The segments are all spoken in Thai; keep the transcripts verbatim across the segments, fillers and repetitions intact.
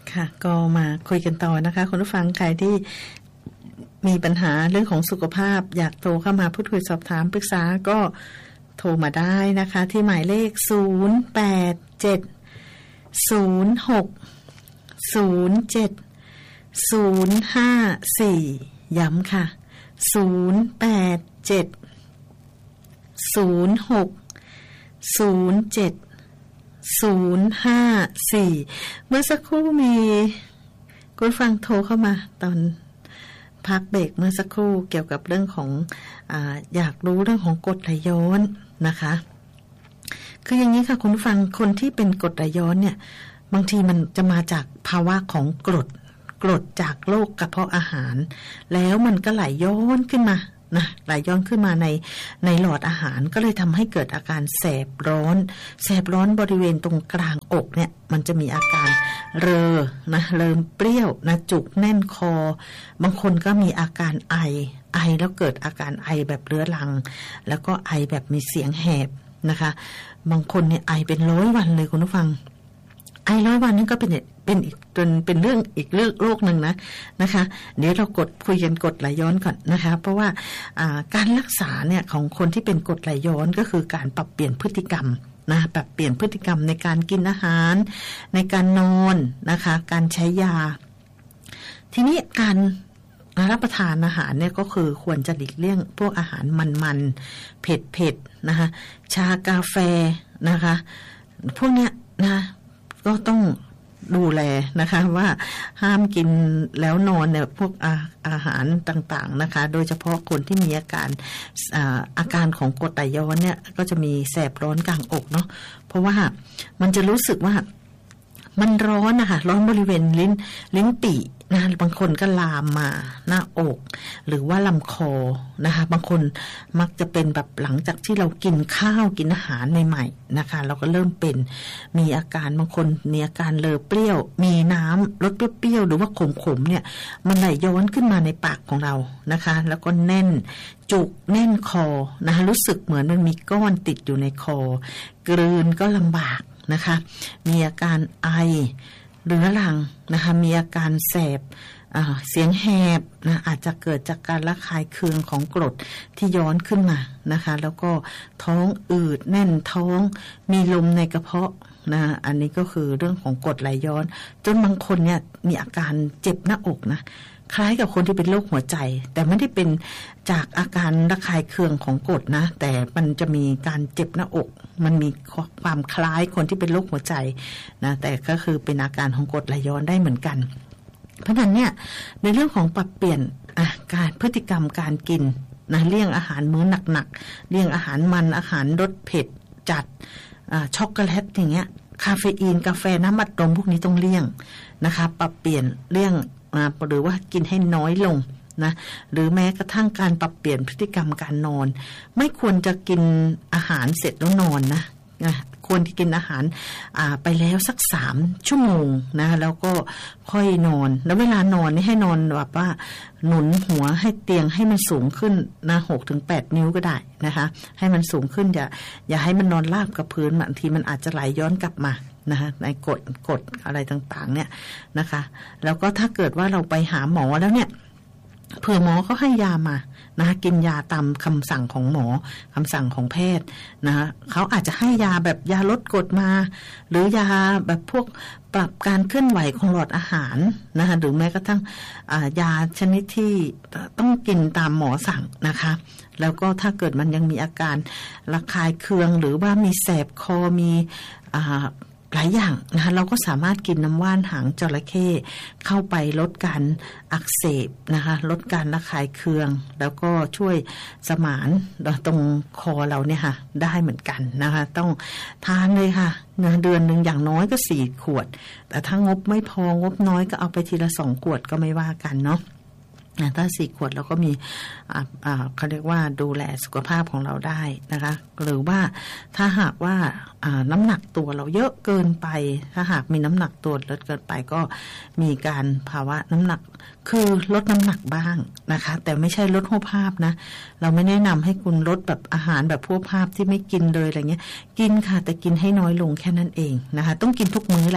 ค่ะก็มาคุยกันต่อนะคะคุณผู้ฟังใครที่มีปัญหาเรื่องของสุขภาพอยากโทรเข้ามาพูดคุยสอบถามปรึกษาก็โทรมาได้นะคะที่หมายเลขศูนย์ แปด เจ็ด ศูนย์ หก ศูนย์ เจ็ด ศูนย์ ห้า สี่ ย้ำค่ะศูนย์ แปด เจ็ด ศูนย์ หก ศูนย์ เจ็ด ศูนย์ ห้า สี่ เมื่อสักครู่มีคุณฟังโทรเข้ามาตอนพักเบรกเมื่อสักครู่เกี่ยวกับเรื่องของอ่าอยากรู้เรื่องของกรดไหลย้อนนะคะคืออย่างนี้ค่ะคุณฟังคนที่เป็นกรดไหลย้อนเนี่ยบางทีมันจะมาจากภาวะของกรดกรดจากโรคกระเพาะอาหารแล้วมันก็ไหลย้อนขึ้นมานะไหลย้อนขึ้นมาในในหลอดอาหารก็เลยทำให้เกิดอาการแสบร้อนแสบร้อนบริเวณตรงกลางอกเนี่ยมันจะมีอาการเรอนะเริ่มเปรี้ยวนะจุกแน่นคอบางคนก็มีอาการไอไอแล้วเกิดอาการไอแบบเรื้อรังแล้วก็ไอแบบมีเสียงแหบนะคะบางคนเนี่ยไอเป็นร้อยวันเลยคุณผู้ฟังไอร้อยวันนี่ก็เป็นเป็นอีกจนเป็นเรื่องอีกเรื่องโรคนึงนะนะคะเดี๋ยวเรากดคุยกันกรดไหลย้อนก่อนนะคะเพราะว่าการรักษาเนี่ยของคนที่เป็นกรดไหลย้อนก็คือการปรับเปลี่ยนพฤติกรรมนะปรับเปลี่ยนพฤติกรรมในการกินอาหารในการนอนนะคะการใช้ยาทีนี้การรับประทานอาหารเนี่ยก็คือควรจะหลีกเลี่ยงพวกอาหารมันๆเผ็ดๆนะคะชากาแฟนะคะพวกเนี้ยนะก็ต้องดูแลนะคะว่าห้ามกินแล้วนอนเนี่ยพวกอาอาหารต่างๆนะคะโดยเฉพาะคนที่มีอาการอาอาการของกรดไหลย้อนเนี่ยก็จะมีแสบร้อนกลางอกเนาะเพราะว่ามันจะรู้สึกว่ามันร้อนนะคะร้อนบริเวณลิ้นลิ้นปี่นะบางคนก็ลามมาหน้าอกหรือว่าลำคอนะคะบางคนมักจะเป็นแบบหลังจากที่เรากินข้าวกินอาหารใหม่ๆนะคะเราก็เริ่มเป็นมีอาการบางคนมีอาการเลอะเปรี้ยวมีน้ำรสเปรี้ยวๆหรือว่าขมๆเนี่ยมันไหลย้อนขึ้นมาในปากของเรานะคะแล้วก็แน่นจุกแน่นคอนะคะรู้สึกเหมือนมันมีก้อนติดอยู่ในคอกลืนก็ลำบากนะคะมีอาการไอเรื้อรังนะคะมีอาการแสบเสียงแหบนะอาจจะเกิดจากการระคายเคืองของกรดที่ย้อนขึ้นมานะคะแล้วก็ท้องอืดแน่นท้องมีลมในกระเพาะนะอันนี้ก็คือเรื่องของกรดไหลย้อนจนบางคนเนี่ยมีอาการเจ็บหน้าอกนะคล้ายกับคนที่เป็นโรคหัวใจแต่ไม่ได้เป็นจากอาการระคายเคืองของกรดนะแต่มันจะมีการเจ็บหน้าอกมันมีความคล้ายคนที่เป็นโรคหัวใจนะแต่ก็คือเป็นอาการของกรดไหลย้อนได้เหมือนกันเพราะฉะนั้นเนี่ยในเรื่องของปรับเปลี่ยนการพฤติกรรมการกินนะเลี่ยงอาหารมื้อหนักๆเลี่ยงอาหารมันอาหารรสเผ็ดจัดช็อกโกแลตอย่างเงี้ยคาเฟอีนกาแฟน้ำอัดลมพวกนี้ต้องเลี่ยงนะคะปรับเปลี่ยนเลี่ยงหรือว่ากินให้น้อยลงนะหรือแม้กระทั่งการปรับเปลี่ยนพฤติกรรมการนอนไม่ควรจะกินอาหารเสร็จแล้วนอนนะนะควรที่กินอาหารไปแล้วสักสามชั่วโมงนะแล้วก็ค่อยนอนแล้วเวลานอนนี่ให้นอนแบบว่าหนุนหัวให้เตียงให้มันสูงขึ้นนะหกถึงแปดนิ้วก็ได้นะคะให้มันสูงขึ้นอย่าอย่าให้มันนอนราบกับพื้นบางทีมันอาจจะไหลย้อนกลับมานะคะในกฎกฎอะไรต่างๆเนี่ยนะคะแล้วก็ถ้าเกิดว่าเราไปหาหมอแล้วเนี่ยเผื่อหมอเขาให้ยามานะคะกินยาตามคำสั่งของหมอคำสั่งของแพทย์นะคะเขาอาจจะให้ยาแบบยาลดกรดมาหรือยาแบบพวกปรับการเคลื่อนไหวของหลอดอาหารนะคะหรือแม้กระทั่งยาชนิดที่ต้องกินตามหมอสั่งนะคะแล้วก็ถ้าเกิดมันยังมีอาการระคายเคืองหรือว่ามีแสบคอมีหลายอย่างนะคะเราก็สามารถกินน้ำว่านหางจระเข้เข้าไปลดการอักเสบนะคะลดการระคายเคืองแล้วก็ช่วยสมานตรงคอเราเนี่ยค่ะได้เหมือนกันนะคะต้องทานเลยค่ะเดือนนึงอย่างน้อยก็สี่ขวดแต่ถ้างบไม่พองบน้อยก็เอาไปทีละสองขวดก็ไม่ว่ากันเนาะถ้าสี่ขวดเราก็มีเขาเรียกว่าดูแลสุขภาพของเราได้นะคะหรือว่าถ้าหากว่าน้ำหนักตัวเราเยอะเกินไปถ้าหากมีน้ำหนักตัวลดเกินไปก็มีการภาวะน้ำหนักคือลดน้ำหนักบ้างนะคะแต่ไม่ใช่ลดหัวภาพนะเราไม่แนะนำให้คุณลดแบบอาหารแบบหัวภาพที่ไม่กินเลยอะไรเงี้ยกินค่ะแต่กินให้น้อยลงแค่นั้นเองนะคะต้องกินทุกมื้อแหละ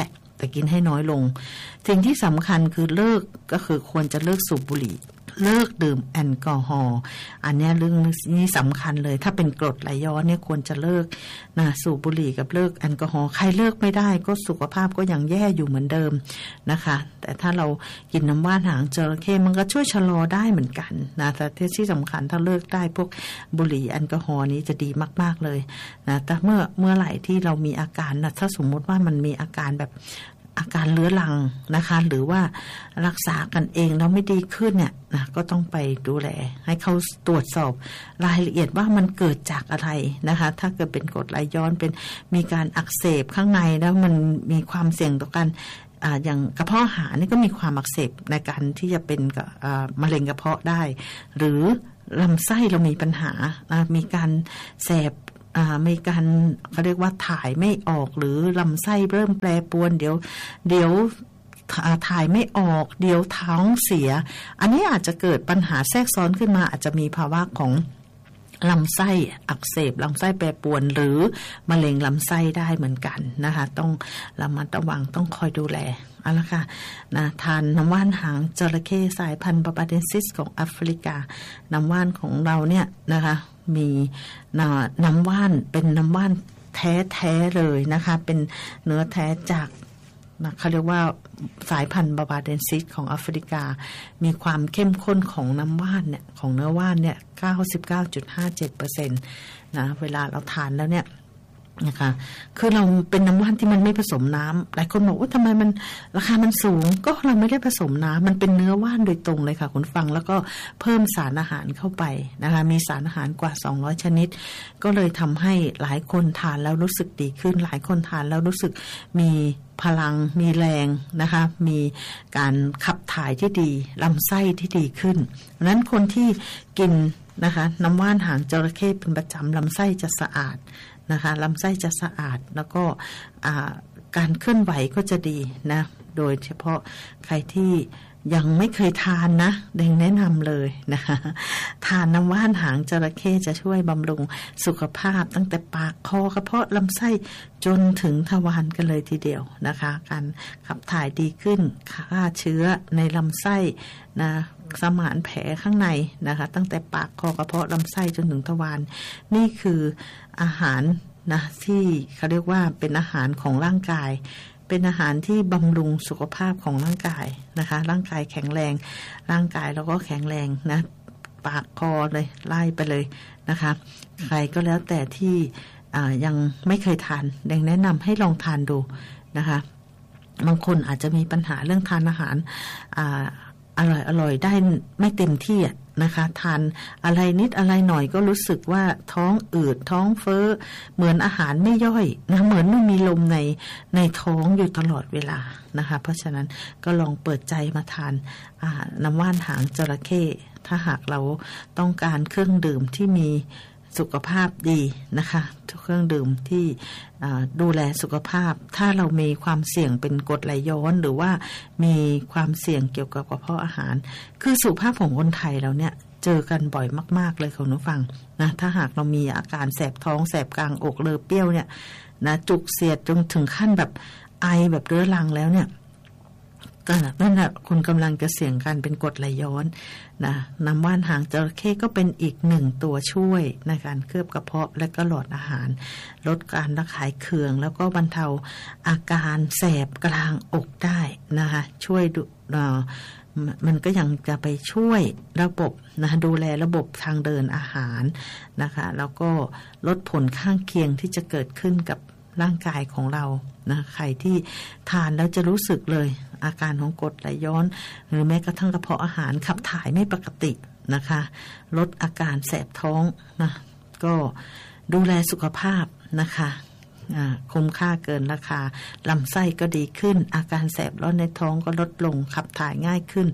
แต่กินให้น้อยลงสิ่งที่สำคัญคือเลิกก็คือควรจะเลิกสูบบุหรี่เลิกดื่มแอลกอฮอล์อันนี้เรื่องนี้สำคัญเลยถ้าเป็นกรดไหลย้อนเนี่ยควรจะเลิกนะสูบบุหรี่กับเลิกแอลกอฮอล์ใครเลิกไม่ได้ก็สุขภาพก็ยังแย่อยู่เหมือนเดิมนะคะแต่ถ้าเรากินน้ำว่านหางจระเข้มันก็ช่วยชะลอได้เหมือนกันนะแต่ที่สำคัญถ้าเลิกได้พวกบุหรี่แอลกอฮอล์นี้จะดีมากๆเลยนะแต่เมื่อเมื่อไหร่ที่เรามีอาการนะถ้าสมมติว่ามันมีอาการแบบอาการเรื้อรังนะคะหรือว่ารักษากันเองแล้วไม่ดีขึ้นเนี่ยนะก็ต้องไปดูแลให้เขาตรวจสอบรายละเอียดว่ามันเกิดจากอะไรนะคะถ้าเกิดเป็นกรดไหลย้อนเป็นมีการอักเสบข้างในแล้วมันมีความเสี่ยงต่อการอ่าอย่างกระเพาะอาหารนี่ก็มีความอักเสบในการที่จะเป็นอ่ามะเร็งกระเพาะได้หรือลำไส้เรามีปัญหามีการแสบอ่ามีการเขาเรียกว่าถ่ายไม่ออกหรือลำไส้เริ่มแปรปรวนเดี๋ยวเดี๋ยวถ่ายไม่ออกเดี๋ยวท้องเสียอันนี้อาจจะเกิดปัญหาแทรกซ้อนขึ้นมาอาจจะมีภาวะของลำไส้อักเสบลำไส้แปรปรวนหรือมะเร็งลำไส้ได้เหมือนกันนะคะต้องระมัดระวังต้องคอยดูแลเอาละค่ะนะทานน้ำว่านหางจระเข้สายพันธุ์บาบาเดนซิสของแอฟริกาน้ำว่านของเราเนี่ยนะคะมีน้ำว่านเป็นน้ำว่านแท้ๆเลยนะคะเป็นเนื้อแท้จากนะเขาเรียกว่าสายพันธุ์บาบาเดนซิสของแอฟริกามีความเข้มข้นของน้ำว่านเนี่ยของเนื้อว่านเนี่ย เก้าสิบเก้าจุดห้าเจ็ดเปอร์เซ็นต์ นะเวลาเราทานแล้วเนี่ยนะคะคือเราเป็นน้ำว่านที่มันไม่ผสมน้ำหลายคนบอกว่าทำไมมันราคามันสูงก็เราไม่ได้ผสมน้ำมันเป็นเนื้อว่านโดยตรงเลยค่ะคุณฟังแล้วก็เพิ่มสารอาหารเข้าไปนะคะมีสารอาหารกว่าสองร้อยชนิดก็เลยทำให้หลายคนทานแล้วรู้สึกดีขึ้นหลายคนทานแล้วรู้สึกมีพลังมีแรงนะคะมีการขับถ่ายที่ดีลำไส้ที่ดีขึ้นเพราะนั้นคนที่กินนะคะน้ำว่านหางจระเข้เป็นประจำลำไส้จะสะอาดนะคะลำไส้จะสะอาดแล้วก็การเคลื่อนไหวก็จะดีนะโดยเฉพาะใครที่ยังไม่เคยทานนะเด้งแนะนำเลยนะคะทานน้ำว่านหางจระเข้จะช่วยบำรุงสุขภาพตั้งแต่ปากคอกระเพาะลำไส้จนถึงทวารกันเลยทีเดียวนะคะการขับถ่ายดีขึ้นฆ่าเชื้อในลำไส้นะสมานแผลข้างในนะคะตั้งแต่ปากคอกระเพาะลำไส้จนถึงทวารนี่คืออาหารนะที่เขาเรียกว่าเป็นอาหารของร่างกายเป็นอาหารที่บำรุงสุขภาพของร่างกายนะคะร่างกายแข็งแรงร่างกายแล้วก็แข็งแรงนะปากคอเลยไล่ไปเลยนะคะใครก็แล้วแต่ที่ยังไม่เคยทานแดงแนะนำให้ลองทานดูนะคะบางคนอาจจะมีปัญหาเรื่องทานอาหารอ่าอร่อยอร่อยได้ไม่เต็มที่นะคะทานอะไรนิดอะไรหน่อยก็รู้สึกว่าท้องอืดท้องเฟ้อเหมือนอาหารไม่ย่อยนะเหมือนไม่มีลมในในท้องอยู่ตลอดเวลานะคะเพราะฉะนั้นก็ลองเปิดใจมาทานน้ำว่านหางจระเข้ถ้าหากเราต้องการเครื่องดื่มที่มีสุขภาพดีนะคะทุกเครื่องดื่มที่ดูแลสุขภาพถ้าเรามีความเสี่ยงเป็นกรดไหลย้อนหรือว่ามีความเสี่ยงเกี่ยวกับกระเพาะอาหารคือสุขภาพของคนไทยเราเนี่ยเจอกันบ่อยมากๆเลยคุณผู้ฟังนะถ้าหากเรามีอาการแสบท้องแสบกลางอกเลอเปรี้ยวเนี่ยนะจุกเสียดจนถึงขั้นแบบไอแบบเรื้อรังแล้วเนี่ยก็นั่นแหละคุณกำลังจะเสี่ยงกันเป็นกรดไหลย้อนนะน้ำว่านหางจระเข้ก็เป็นอีกหนึ่งตัวช่วยในการเคลือบกระเพาะและก็หลอดอาหารลดการระคายเคืองแล้วก็บรรเทาอาการแสบกลางอกได้นะคะช่วยดูมันก็ยังจะไปช่วยระบบนะดูแลระบบทางเดินอาหารนะคะแล้วก็ลดผลข้างเคียงที่จะเกิดขึ้นกับร่างกายของเรานะใครที่ทานแล้วจะรู้สึกเลยอาการของกรดไหลย้อนหรือแม้กระทั่งกระเพาะอาหารขับถ่ายไม่ปกตินะคะลดอาการแสบท้องนะก็ดูแลสุขภาพนะคะคุ้มค่าเกินราคาลำไส้ก็ดีขึ้นอาการแสบร้อนในท้องก็ลดลงขับถ่ายง่ายขึ้น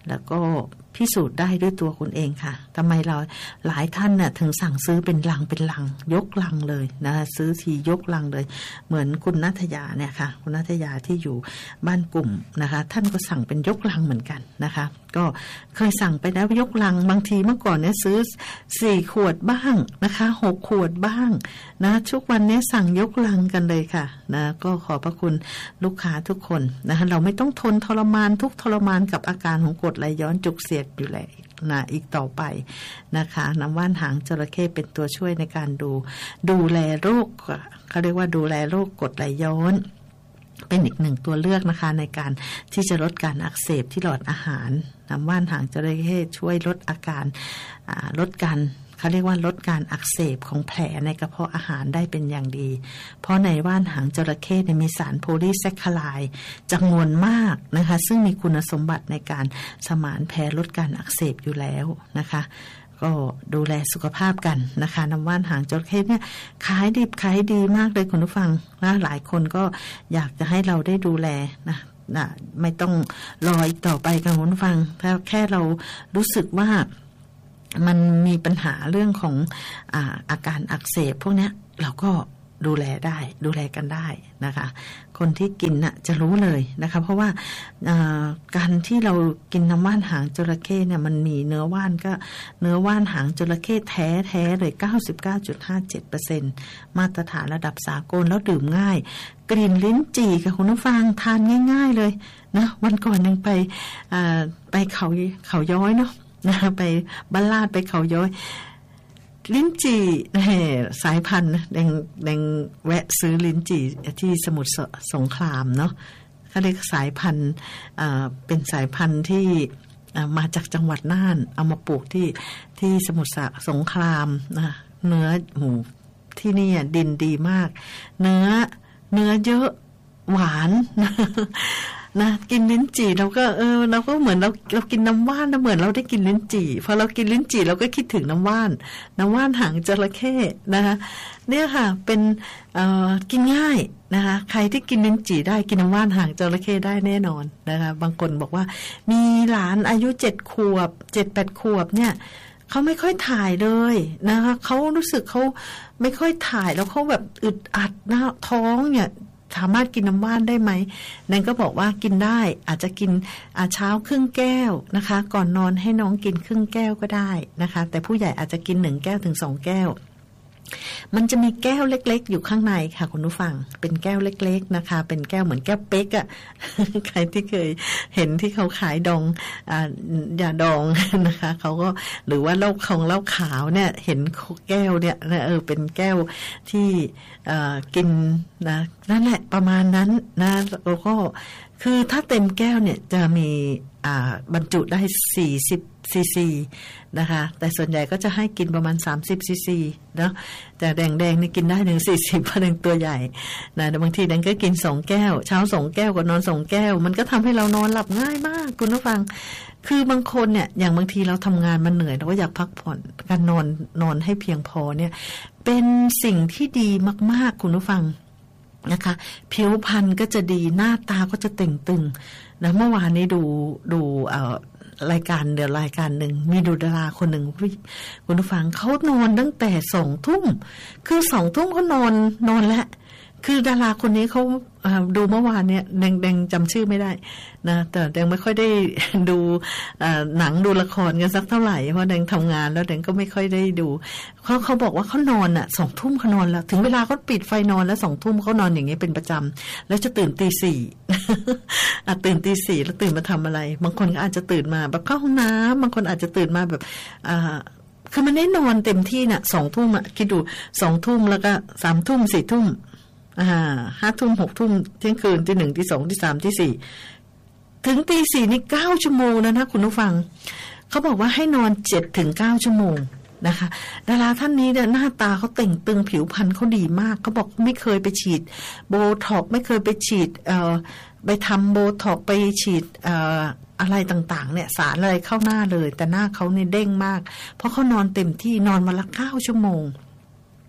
แล้วก็พิสูจน์ได้ด้วยตัวคุณเองค่ะทำไมเราหลายท่านน่ะถึงสั่งซื้อเป็นลังเป็นลังยกลังเลยนะคะซื้อทียกลังเลยเหมือนคุณณัฐยาเนี่ยค่ะคุณณัฐยาที่อยู่บ้านกลุ่มนะคะท่านก็สั่งเป็นยกลังเหมือนกันนะคะก็เคยสั่งไปแล้วยกลังบางทีเมื่อก่อนเนี่ยซื้อสี่ขวดบ้างนะคะหกขวดบ้างนะทุกวันนี้สั่งยกลังกันเลยค่ะนะก็ขอบพระคุณลูกค้าทุกคนนะคะเราไม่ต้องทนทรมานทุกทรมานกับอาการของกรดไหลย้อนจุกเสียดอยู่แล้วนะอีกต่อไปนะคะน้ำว่านหางจระเข้เป็นตัวช่วยในการดูดูแลโรคเขาเรียกว่าดูแลโรคกรดไหลย้อนเป็นอีกหนึ่งตัวเลือกนะคะในการที่จะลดการอักเสบที่หลอดอาหารน้ำว่านหางจระเข้ช่วยลดอาการลดการเขาเรียกว่าลดการอักเสบของแผลในกระเพาะอาหารได้เป็นอย่างดีเพราะในว่านหางจระเข้เนี่ยมีสารโพลีแซคคาไลด์จำนวนมากนะคะซึ่งมีคุณสมบัติในการสมานแผลลดการอักเสบอยู่แล้วนะคะก็ดูแลสุขภาพกันนะคะน้ำว่านหางจระเข้เนี่ยขายดิบขายดีมากเลยคุณผู้ฟังนะหลายคนก็อยากจะให้เราได้ดูแลนะนะไม่ต้องรออีกต่อไปกันคุณผู้ฟังถ้าแค่เรารู้สึกว่ามันมีปัญหาเรื่องของอ่าอาการอักเสบพวกนี้เราก็ดูแลได้ดูแลกันได้นะคะคนที่กินน่ะจะรู้เลยนะคะเพราะว่าการที่เรากินน้ำว่านหางจระเข้เนี่ยมันมีเนื้อว่านก็เนื้อว่านหางจระเข้แท้แท้เลย เก้าสิบเก้าจุดห้าเจ็ดเปอร์เซ็นต์ มาตรฐานระดับสากลแล้วดื่มง่ายกลิ่นลิ้นจี่กับคุณผู้ฟังทานง่ายๆเลยนะวันก่อนยังไปไปเขาเขาย้อยเนาะนะไปบ้านลาดไปเขาย้อยลิ้นจี่สายพันธุ์แดงแดงแวะซื้อลิ้นจี่ที่สมุทรสงครามเนาะเขาเรียกสายพันธุ์เป็นสายพันธุ์ที่มาจากจังหวัดน่านเอามาปลูกที่ที่สมุทรสงครามนะเนื้อหมูที่นี่ดินดีมากเนื้อเนื้อเยอะหวานนะนะกินลิ้นจี่เราก็เออเราก็เหมือนเราเรากินน้ำว่านนะเหมือนเราได้กินลิ้นจี่พอเรากินลิ้นจี่เราก็คิดถึงน้ำว่านน้ำว่านหางจระเข้นะคะเนี่ยค่ะเป็นเอ่อกินง่ายนะคะใครที่กินลิ้นจี่ได้กินน้ำว่านหางจระเข้ได้แน่นอนนะคะบางคนบอกว่ามีหลานอายุเจ็ดขวบเจ็ดแปดขวบเนี่ยเขาไม่ค่อยถ่ายเลยนะคะเขารู้สึกเขาไม่ค่อยถ่ายแล้วเขาแบบอึดอัดหน้าท้องเนี่ยสามารถกินน้ำว่านได้ไหมนั่นก็บอกว่ากินได้อาจจะกินเช้าครึ่งแก้วนะคะก่อนนอนให้น้องกินครึ่งแก้วก็ได้นะคะแต่ผู้ใหญ่อาจจะกินหนึ่งแก้วถึงสองแก้วมันจะมีแก้วเล็กๆอยู่ข้างในค่ะคุณผู้ฟังเป็นแก้วเล็กๆนะคะเป็นแก้วเหมือนแก้วเป๊กอ่ะ ใครที่เคยเห็นที่เขาขายดองอ่ายาดองนะคะเขาก็หรือว่าเหล้าของเหล้าขาวเนี่ยเห็นแก้วเนี่ยเออเป็นแก้วที่เอ่อกินนะนั่นแหละประมาณนั้นนะแล้วก็คือถ้าเต็มแก้วเนี่ยจะมีอ่าบรรจุได้สี่สิบซีซีนะคะแต่ส่วนใหญ่ก็จะให้กินประมาณสามสิบซีซีเนาะแต่แดงๆนี่กินได้ถึงสี่สิบเพราะเป็นตัวใหญ่นะแต่บางทีนั้นก็กินสองแก้วเช้าสองแก้วกับนอนสองแก้วมันก็ทำให้เรานอนหลับง่ายมากคุณผู้ฟังคือบางคนเนี่ยอย่างบางทีเราทำงานมันเหนื่อยเราก็อยากพักผ่อนการนอนนอนให้เพียงพอเนี่ยเป็นสิ่งที่ดีมากๆคุณผู้ฟังนะคะผิวพรรณก็จะดีหน้าตาก็จะเต่งตึงนะเมื่อวานนี้ดูดูเอ่อรายการเดี๋ยวรายการหนึ่งมีดูดาราคนหนึ่งคุณผู้ฟังเขานอนตั้งแต่สองทุ่มคือสองทุ่มเขานอนนอนแล้วคือดาราคนนี้เขาดูเมื่อวานเนี่ยแดงแดงจำชื่อไม่ได้นะแต่แดงไม่ค่อยได้ดูหนังดูละครกันสักเท่าไหร่เพราะแดงทำงานแล้วแดงก็ไม่ค่อยได้ดูเขาเขาบอกว่าเขานอนอ่ะสองทุ่มเขานอนแล้วถึงเวลาเขาปิดไฟนอนแล้วสองทุ่มเขานอนอย่างเงี้ยเป็นประจำแล้วจะตื่นตีสี่อ่ะตื่นตีสี่แล้วตื่นมาทำอะไรบางคนก็อาจจะตื่นมาแบบเข้าห้องน้ำบางคนอาจจะตื่นมาแบบอ่าคือมันได้นอนเต็มที่น่ะสองทุ่มอ่ะคิดดูสองทุ่มแล้วก็สามทุ่มสี่ทุ่มอ่าห้าทุ่มหกทุ่มเที่ยงคืนที่หนึ่งที่สองที่สามที่สี่ถึงตีสี่นี่เก้าชั่วโมงแล้วนะคุณผู้ฟังเขาบอกว่าให้นอนเจ็ดถึงเก้าชั่วโมงนะคะดาราท่านนี้เนี่ยหน้าตาเขาเต่งตึงผิวพรรณเขาดีมากเขาบอกไม่เคยไปฉีดโบท็อกไม่เคยไปฉีดเอ่อไปทำโบท็อกไปฉีดเอ่ออะไรต่างๆเนี่ยสารอะไรเข้าหน้าเลยแต่หน้าเขาเนี่ยเด้งมากเพราะเขานอนเต็มที่นอนวันละเก้าชั่วโมง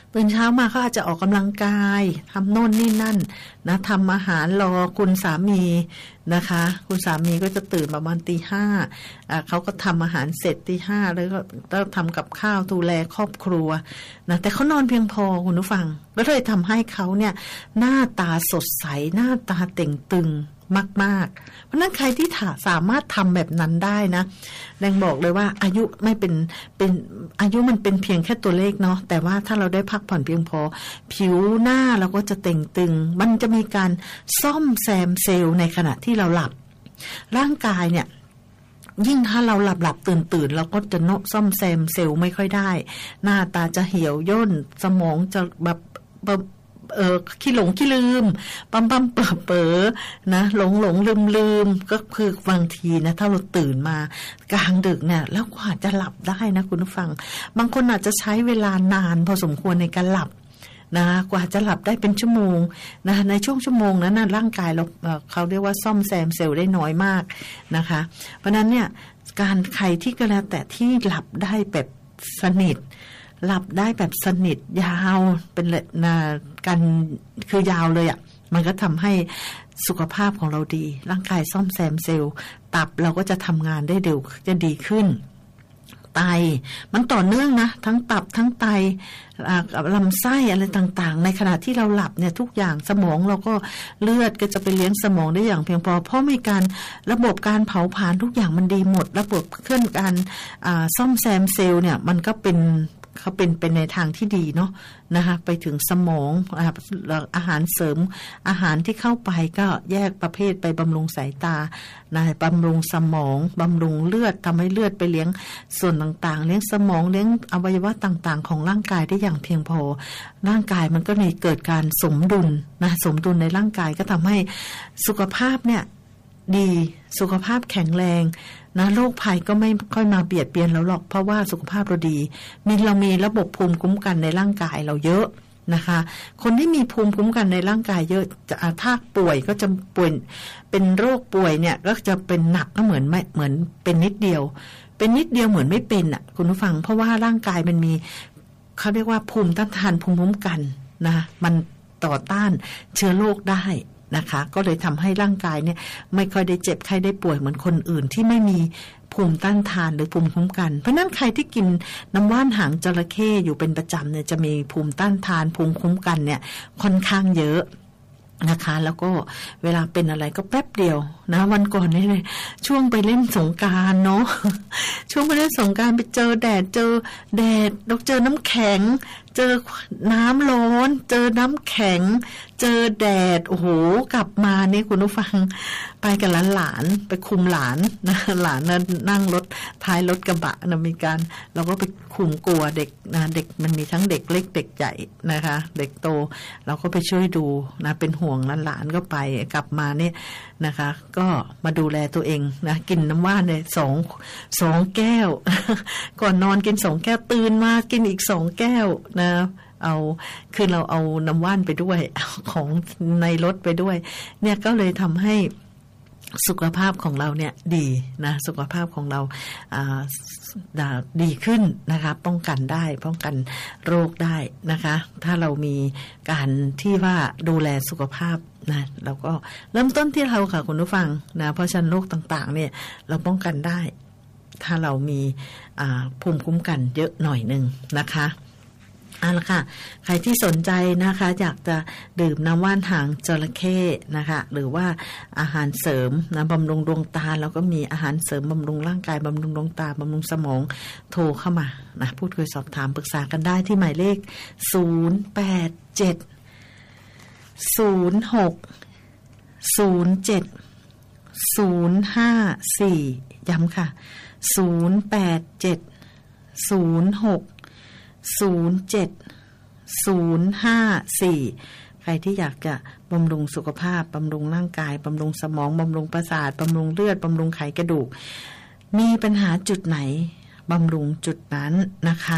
ตื่นเช้ามาเขาอาจจะออกกำลังกายทำโน่นนี่นั่นนะทำอาหารรอคุณสามีนะคะคุณสามีก็จะตื่นประมาณตีห้าอ่าเขาก็ทำอาหารเสร็จตีห้าแล้วก็ต้องทำกับข้าวดูแลครอบครัวนะแต่เขานอนเพียงพอคุณผู้ฟังแล้วเลยทำให้เขาเนี่ยหน้าตาสดใสหน้าตาเต่งตึงมากๆเพราะนั้นใครที่สามารถทำแบบนั้นได้นะแดงบอกเลยว่าอายุไม่เป็นเป็นอายุมันเป็นเพียงแค่ตัวเลขเนาะแต่ว่าถ้าเราได้พักผ่อนเพียงพอผิวหน้าเราก็จะเต่งตึงมันจะมีการซ่อมแซมเซลล์ในขณะที่เราหลับร่างกายเนี่ยยิ่งถ้าเราหลับหลับตื่นตื่นเราก็จะโนซ่อมแซมเซลล์ไม่ค่อยได้หน้าตาจะเหี่ยวย่นสมองจะแบบเออขี้หลงขี้ลืมปั๊มปั๊มเป๋อเป๋อนะหลงหลงลืมลืมก็คือบางทีนะถ้าเราตื่นมากลางดึกเนี่ยแล้วกว่าจะหลับได้นะคุณผู้ฟังบางคนอาจจะใช้เวลานานพอสมควรในการหลับนะกว่าจะหลับได้เป็นชั่วโมงนะในช่วงชั่วโมงนั้นนะร่างกายเราเขาเรียกว่าซ่อมแซมเซลล์ได้น้อยมากนะคะเพราะนั้นเนี่ยการใครที่ก็แล้วแต่ที่หลับได้แบบสนิทหลับได้แบบสนิทยาวเป็นนะกันคือยาวเลยอ่ะมันก็ทำให้สุขภาพของเราดีร่างกายซ่อมแซมเซลล์ตับเราก็จะทำงานได้เร็วจะดีขึ้นไตมันต่อเนื่องนะทั้งตับทั้งไตลำไส้อะไรต่างๆในขณะที่เราหลับเนี่ยทุกอย่างสมองเราก็เลือดก็จะไปเลี้ยงสมองได้อย่างเพียงพอเพราะมีการระบบการเผาผลาญทุกอย่างมันดีหมดระบบเคลื่อนการซ่อมแซมเซลล์เนี่ยมันก็เป็นเขาเป็นเป็นในทางที่ดีเนาะนะคะไปถึงสมองอาหารเสริมอาหารที่เข้าไปก็แยกประเภทไปบำรุงสายตานะบำรุงสมองบำรุงเลือดทำให้เลือดไปเลี้ยงส่วนต่างๆเลี้ยงสมองเลี้ยงอวัยวะต่างๆของร่างกายได้อย่างเพียงพอร่างกายมันก็เลยเกิดการสมดุลนะสมดุลในร่างกายก็ทำให้สุขภาพเนี่ยดีสุขภาพแข็งแรงนะโรคภัยก็ไม่ค่อยมาเบียดเบียนเราหรอกเพราะว่าสุขภาพเราดีมีเรามีระบบภูมิคุ้มกันในร่างกายเราเยอะนะคะคนที่มีภูมิคุ้มกันในร่างกายเยอะจะถ้าป่วยก็จะป่วยเป็นโรคป่วยเนี่ยก็จะเป็นหนักก็เหมือนไม่เหมือนเป็นนิดเดียวเป็นนิดเดียวเหมือนไม่เป็นอ่ะคุณผู้ฟังเพราะว่าร่างกายมันมีเขาเรียกว่าภูมิต้านทานภูมิคุ้มกันนะมันต่อต้านเชื้อโรคได้นะคะก็เลยทำให้ร่างกายเนี่ยไม่ค่อยได้เจ็บไข้ได้ป่วยเหมือนคนอื่นที่ไม่มีภูมิต้านทานหรือภูมิคุ้มกันเพราะนั้นใครที่กินน้ำว่านหางจระเข้อยู่เป็นประจำเนี่ยจะมีภูมิต้านทานภูมิคุ้มกันเนี่ยค่อนข้างเยอะนะคะแล้วก็เวลาเป็นอะไรก็แป๊บเดียวนะวันก่อนนี่เลยช่วงไปเล่นสงกรานต์เนาะช่วงไปเล่นสงกรานต์ไปเจอแดดเจอแดดแล้วเจอน้ำแข็งเจอน้ำร้อนเจอน้ำแข็งเจอแดดโอ้โหกลับมาเนี่ยคุณผู้ฟังไปกับหลานๆไปคุมหลานนะหลานนั่นนั่งรถท้ายรถกระบะนะมีการเราก็ไปคุมกลัวเด็กนะเด็กมันมีทั้งเด็กเล็กเด็กใหญ่นะคะเด็กโตเราก็ไปช่วยดูนะเป็นห่วงหลานๆก็ไปกลับมาเนี่ยนะคะก็มาดูแลตัวเองนะกินน้ำว่านเนี่ยสองสองแก้ว ก่อนนอนกินสองแก้วตื่นมากินอีกสองแก้วนะเอาคือเราเอาน้ำว่านไปด้วยของในรถไปด้วยเนี่ยก็เลยทำให้สุขภาพของเราเนี่ยดีนะสุขภาพของเราอ่าดีขึ้นนะคะป้องกันได้ป้องกันโรคได้นะคะถ้าเรามีการที่ว่าดูแลสุขภาพนะเราก็เริ่มต้นที่เราค่ะคุณผู้ฟังนะเพราะฉะนั้นโรคต่างๆเนี่ยเราป้องกันได้ถ้าเรามีภูมิคุ้มกันเยอะหน่อยนึงนะคะเอาละค่ะใครที่สนใจนะคะอยากจะดื่มน้ำว่านหางจระเข้นะคะหรือว่าอาหารเสริมนะบำรุงดวงตาแล้วก็มีอาหารเสริมบำรุงร่างกายบำรุงดวงตาบำรุงสมองโทรเข้ามานะพูดคุยสอบถามปรึกษากันได้ที่หมายเลขศูนย์ แปด เจ็ด ศูนย์ หก ศูนย์ เจ็ด ศูนย์ ห้า สี่ย้ำค่ะศูนย์ แปด เจ็ด ศูนย์ หก ศูนย์ เจ็ด ศูนย์ ห้า สี่ใครที่อยากจะบำรุงสุขภาพบำรุงร่างกายบำรุงสมองบำรุงประสาทบำรุงเลือดบำรุงไขกระดูกมีปัญหาจุดไหนบำรุงจุดนั้นนะคะ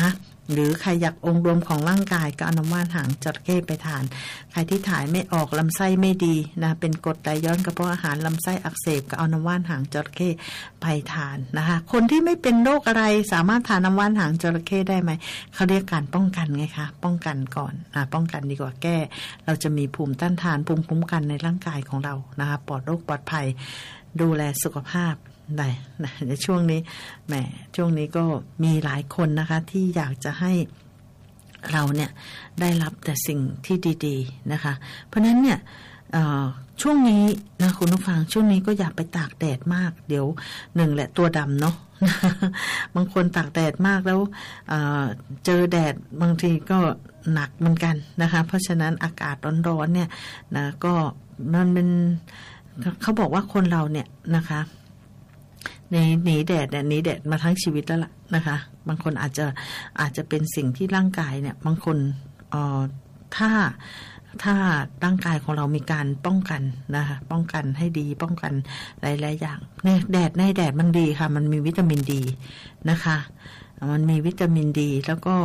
หรือใครอยากองค์รวมของร่างกายก็เอาน้ำว่านหางจระเข้ไปทานใครที่ถ่ายไม่ออกลำไส้ไม่ดีนะเป็นกรดไหลย้อนกระเพาะอาหารลำไส้อักเสบก็เอาน้ำว่านหางจระเข้ไปทานนะคะคนที่ไม่เป็นโรคอะไรสามารถทานน้ำว่านหางจระเข้ได้ไหมเขาเรียกการป้องกันไงคะป้องกันก่อนนะป้องกันดีกว่าแก้เราจะมีภูมิต้านทานภูมิคุ้มกันในร่างกายของเรานะคะปลอดโรคปลอดภัยดูแลสุขภาพได้นะในช่วงนี้แหมช่วงนี้ก็มีหลายคนนะคะที่อยากจะให้เราเนี่ยได้รับแต่สิ่งที่ดีๆนะคะเพราะนั้นเนี่ยช่วงนี้นะคุณผู้ฟังช่วงนี้ก็อย่าไปตากแดดมากเดี๋ยวหนึ่งแหละตัวดำเนาะ บางคนตากแดดมากแล้วเ, เจอแดดบางทีก็หนักเหมือนกันนะคะเพราะฉะนั้นอากาศร้อนๆเนี่ยนะก็มันเป็นเขาบอกว่าคนเราเนี่ยนะคะในหนีแดดเนี่ยหนีแดดมาทั้งชีวิตแล้วล่ะนะคะบางคนอาจจะอาจจะเป็นสิ่งที่ร่างกายเนี่ยบางคนเอ่อถ้าถ้าร่างกายของเรามีการป้องกันนะคะป้องกันให้ดีป้องกันหลายๆอย่างเนี่ยแดดในแดดมันดีค่ะมันมีวิตามินดีนะคะมันมีวิตามินดีแล้วก็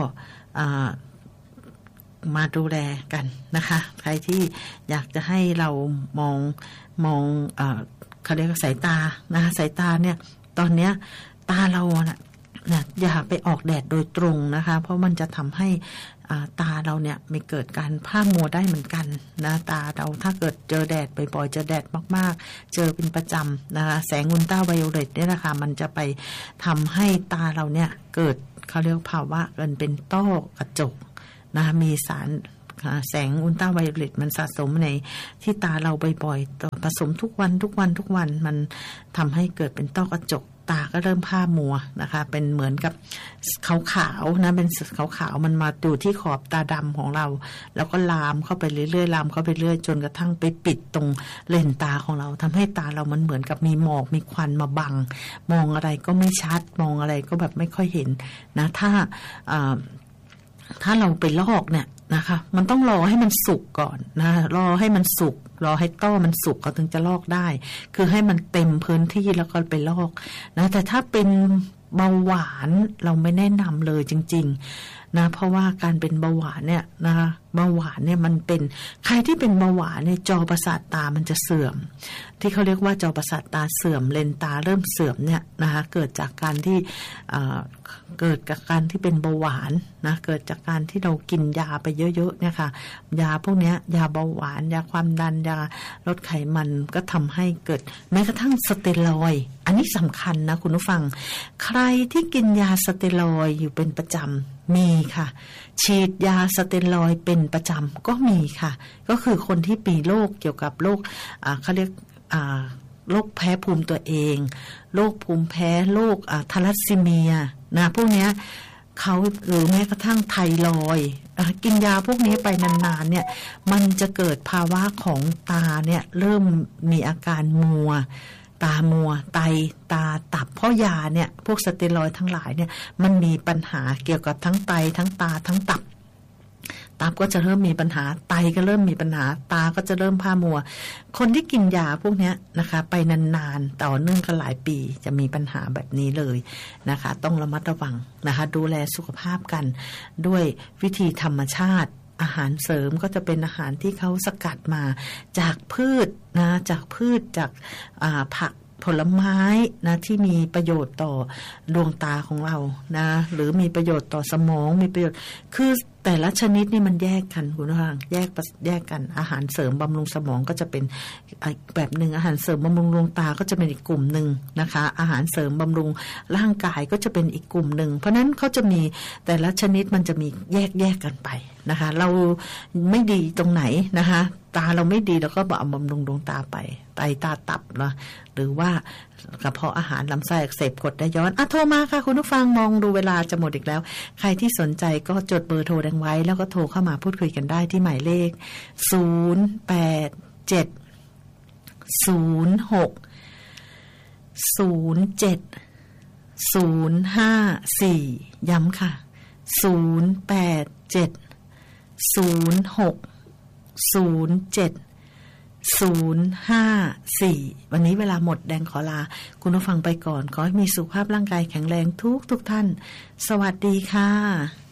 มาดูแลกันนะคะใครที่อยากจะให้เรามองมองเอ่อเขาเรียกว่าสายตานะคะสายตาเนี่ยตอนเนี้ยตาเราน่ะนะอย่าไปออกแดดโดยตรงนะคะเพราะมันจะทำให้ตาเราเนี่ยมีเกิดการพร่ามัวได้เหมือนกันนะตาเราถ้าเกิดเจอแดดบ่อยๆเจอแดดมากๆเจอเป็นประจำนะคะแสงอุลตราไวโอเลตเนี่ยนะคะมันจะไปทำให้ตาเราเนี่ยเกิดเขาเรียกภาวะเกินเป็นต้อกระจกนะมีสารแสงอุลตราไวโอเลตมันสะสมในที่ตาเราบ่อยๆผสมทุกวันทุกวันทุกวันมันทำให้เกิดเป็นต้อกระจกตาก็เริ่มผ้ามัวนะคะเป็นเหมือนกับขาวๆนะเป็นขาวๆมันมาดูที่ขอบตาดำของเราแล้วก็ลามเข้าไปเรื่อยๆลามเข้าไปเรื่อยจนกระทั่งไปปิดตรงเลนตาของเราทำให้ตาเรามันเหมือนกับมีหมอกมีควันมาบังมองอะไรก็ไม่ชัดมองอะไรก็แบบไม่ค่อยเห็นนะถ้าถ้าเราไปลอกเนี่ยนะคะมันต้องรอให้มันสุกก่อนนะรอให้มันสุกรอให้ต้อมันสุกก็ถึงจะลอกได้คือให้มันเต็มพื้นที่แล้วก็ไปลอกนะแต่ถ้าเป็นเบาหวานเราไม่แนะนำเลยจริงๆนะเพราะว่าการเป็นเบาหวานเนี่ยนะคะเบาหวานเนี่ยมันเป็นใครที่เป็นเบาหวานเนี่ยจอประสาทตามันจะเสื่อมที่เขาเรียกว่าจอประสาทตาเสื่อมเลนตาเริ่มเสื่อมเนี่ยนะคะเกิดจากการที่เกิดจากการที่เป็นเบาหวานนะเกิดจากการที่เรากินยาไปเยอะๆเนี่ยค่ะยาพวกนี้ยาเบาหวานยาความดันยาลดไขมันก็ทำให้เกิดแม้กระทั่งสเตียรอยด์อันนี้สำคัญนะคุณผู้ฟังใครที่กินยาสเตียรอยด์อยู่เป็นประจำมีค่ะฉีดยาสเตียรอยด์เป็นประจำก็มีค่ะก็คือคนที่มีโรคเกี่ยวกับโรคอ่าเขาเรียกอ่าโรคแพ้ภูมิตัวเองโรคภูมิแพ้โรคอ่าทาลัสซีเมียนะพวกเนี้ยเขาหรือแม้กระทั่งไทรอยด์กินยาพวกนี้ไปนานๆเนี่ยมันจะเกิดภาวะของตาเนี่ยเริ่มมีอาการมัวตามัวไตตาตับเพราะยาเนี่ยพวกสเตียรอยด์ทั้งหลายเนี่ยมันมีปัญหาเกี่ยวกับทั้งไตทั้งตาทั้งตับตับก็จะเริ่มมีปัญหาไตก็เริ่มมีปัญหาตาก็จะเริ่มผ้ามัวคนที่กินยาพวกนี้นะคะไปนานๆต่อเนื่องกันหลายปีจะมีปัญหาแบบนี้เลยนะคะต้องระมัดระวังนะคะดูแลสุขภาพกันด้วยวิธีธรรมชาติอาหารเสริมก็จะเป็นอาหารที่เขาสกัดมาจากพืชนะจากพืชจากผักผลไม้นะที่มีประโยชน์ต่อดวงตาของเรานะหรือมีประโยชน์ต่อสมองมีประโยชน์คือแต่ละชนิดนี่มันแยกกันคุณผู้ฟังแยกแยกกันอาหารเสริมบำรุงสมองก็จะเป็นแบบหนึ่งอาหารเสริมบำรุงดวงตาก็จะเป็นอีกกลุ่มหนึ่งนะคะอาหารเสริมบำรุงร่างกายก็จะเป็นอีกกลุ่มหนึ่งเพราะนั้นเขาจะมีแต่ละชนิดมันจะมีแยกแยกกันไปนะคะเราไม่ดีตรงไหนนะคะตาเราไม่ดีเราก็เอาบำรุงดวงตาไปไตตาตับนะหรือว่ากระเพาะอาหารลำไส้อักเสบกรดไหลย้อนอ่ะโทรมาค่ะคุณผู้ฟังมองดูเวลาจะหมดอีกแล้วใครที่สนใจก็จดเบอร์โทรดังไว้แล้วก็โทรเข้ามาพูดคุยกันได้ที่หมายเลขศูนย์ แปด เจ็ด ศูนย์ หก ศูนย์ เจ็ด ศูนย์ ห้า สี่ ย้ำค่ะศูนย์ แปด เจ็ด ศูนย์ หก ศูนย์ เจ็ด ศูนย์ ห้า สี่ วันนี้เวลาหมดแดงขอลาคุณผู้ฟังไปก่อนขอให้มีสุขภาพร่างกายแข็งแรงทุกทุกท่านสวัสดีค่ะ